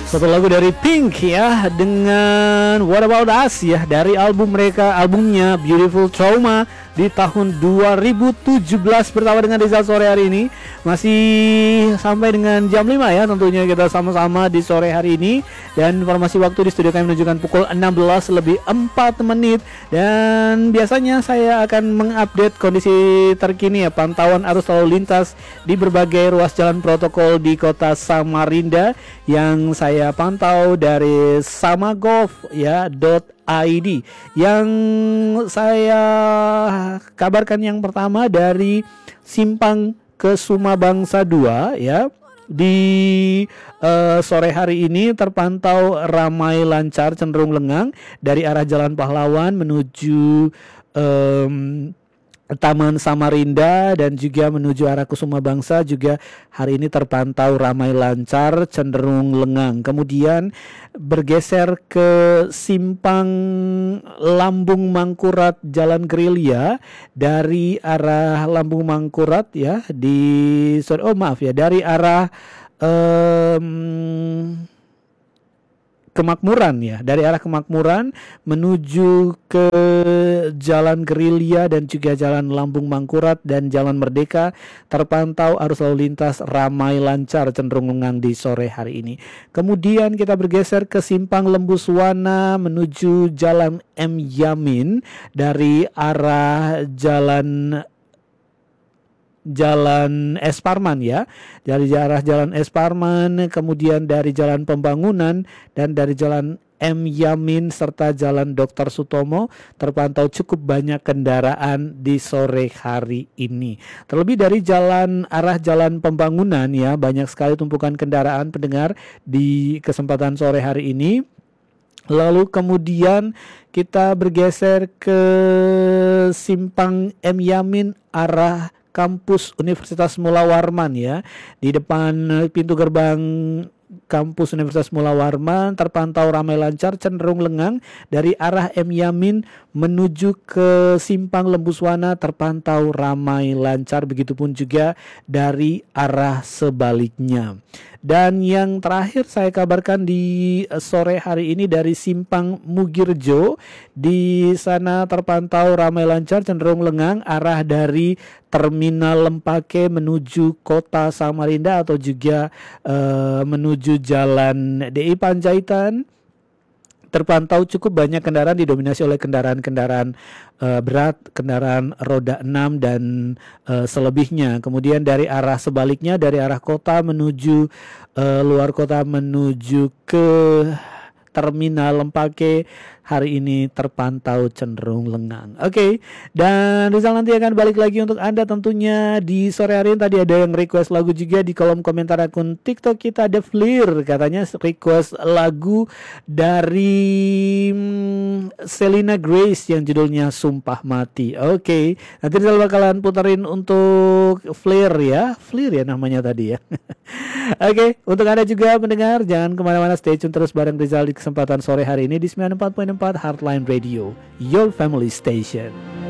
Satu lagu dari Pink ya, dengan What About Us ya, dari albumnya Beautiful Trauma di tahun 2017. Bersama dengan Rizal sore hari ini, masih sampai dengan jam 5 ya, tentunya kita sama-sama di sore hari ini. Dan informasi waktu di studio kami menunjukkan pukul 16 lebih 4 menit. Dan biasanya saya akan mengupdate kondisi terkini ya, pantauan arus lalu lintas di berbagai ruas jalan protokol di kota Samarinda yang saya pantau dari samagov ya .id. Yang saya kabarkan yang pertama dari Simpang Kesuma Bangsa 2 ya. Di sore hari ini terpantau ramai lancar cenderung lengang dari arah Jalan Pahlawan menuju Taman Samarinda dan juga menuju arah Kusuma Bangsa juga hari ini terpantau ramai lancar cenderung lengang. Kemudian bergeser ke Simpang Lambung Mangkurat Jalan Gerilya dari arah Lambung Mangkurat ya dari arah Kemakmuran ya, dari arah Kemakmuran menuju ke Jalan Gerilya dan juga Jalan Lambung Mangkurat dan Jalan Merdeka terpantau arus lalu lintas ramai lancar cenderung lengang di sore hari ini. Kemudian kita bergeser ke Simpang Lembuswana menuju Jalan M Yamin dari arah Jalan Es Parman ya, dari arah Jalan Es Parman, kemudian dari Jalan Pembangunan dan dari Jalan M Yamin serta Jalan Dr. Sutomo terpantau cukup banyak kendaraan di sore hari ini. Terlebih dari arah Jalan Pembangunan ya, banyak sekali tumpukan kendaraan pendengar di kesempatan sore hari ini. Lalu kemudian kita bergeser ke Simpang M Yamin arah Kampus Universitas Mula Warman ya. Di depan pintu gerbang Kampus Universitas Mula Warman terpantau ramai lancar cenderung lengang dari arah M Yamin menuju ke Simpang Lembuswana terpantau ramai lancar, begitupun juga dari arah sebaliknya. Dan yang terakhir saya kabarkan di sore hari ini dari Simpang Mugirjo, di sana terpantau ramai lancar cenderung lengang arah dari Terminal Lempake menuju Kota Samarinda atau juga menuju Jalan DI Panjaitan. Terpantau cukup banyak kendaraan didominasi oleh kendaraan-kendaraan berat, kendaraan roda 6 dan selebihnya. Kemudian dari arah sebaliknya, dari arah kota menuju luar kota menuju ke Terminal Lempake hari ini terpantau cenderung lengang. Oke, dan Rizal nanti akan balik lagi untuk Anda tentunya di sore hari ini. Tadi ada yang request lagu juga di kolom komentar akun TikTok kita, ada Flir, katanya request lagu dari Selena Grace yang judulnya Sumpah Mati. Oke, nanti Rizal bakalan puterin untuk Flir ya namanya tadi ya. Oke, untuk Anda juga pendengar, jangan kemana-mana, stay tune terus bareng Rizal di kesempatan sore hari ini di 94.4 Heartline Radio, your family station.